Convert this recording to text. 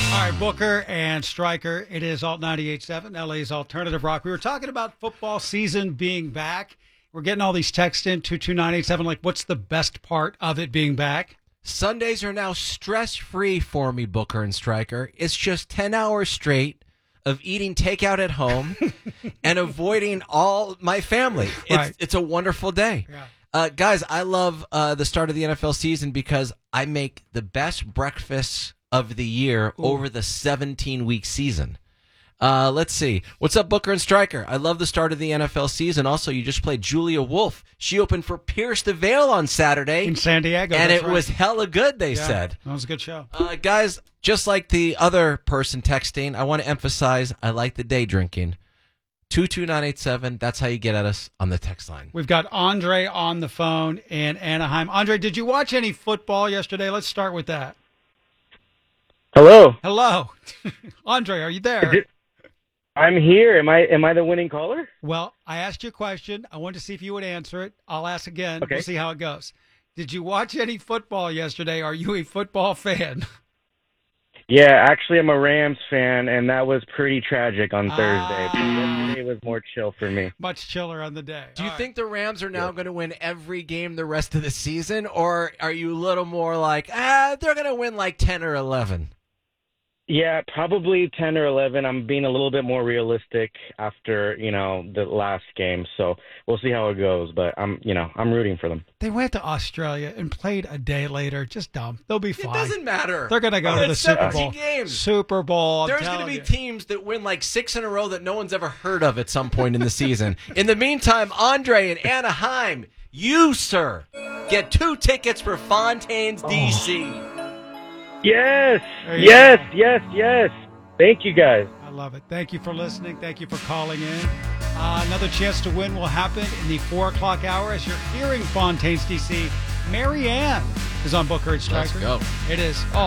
All right, Booker and Stryker. It is Alt 98.7, LA's Alternative Rock. We were talking about football season being back. We're getting all these texts in 22987. Like, what's the best part of it being back? Sundays are now stress-free for me, Booker and Stryker. It's just 10 hours straight of eating takeout at home and avoiding all my family. It's a wonderful day. Yeah. Guys, I love the start of the NFL season because I make the best breakfasts of the year over the 17-week season. Let's see. What's up, Booker and Stryker? I love the start of the NFL season. Also, you just played Julia Wolf. She opened for Pierce the Veil on Saturday. In San Diego. And it was hella good, they said. That was a good show. Guys, just like the other person texting, I want to emphasize I like the day drinking. 22987, that's how you get at us on the text line. We've got Andre on the phone in Anaheim. Andre, did you watch any football yesterday? Let's start with that. Hello. Hello. Andre, are you there? I'm here. Am I the winning caller? Well, I asked you a question. I wanted to see if you would answer it. I'll ask again. Okay. We'll see how it goes. Did you watch any football yesterday? Are you a football fan? Yeah, actually, I'm a Rams fan, and that was pretty tragic on Thursday. But yesterday was more chill for me. Much chiller on the day. Do you think the Rams are now going to win every game the rest of the season, or are you a little more like, they're going to win like 10 or 11? Yeah, probably 10 or 11. I'm being a little bit more realistic after, the last game. So we'll see how it goes. But I'm rooting for them. They went to Australia and played a day later. Just dumb. They'll be fine. It doesn't matter. They're going to go to the Super Bowl. Games. Super Bowl. There's going to be teams that win like 6 in a row that no one's ever heard of at some point in the season. In the meantime, Andre in Anaheim, you, sir, get 2 tickets for Fontaine's D.C. Yes. Thank you, guys. I love it. Thank you for listening. Thank you for calling in. Another chance to win will happen in the 4 o'clock hour as you're hearing Fontaine's D.C. Mary Ann is on Booker and Stryker. Let's go. It is all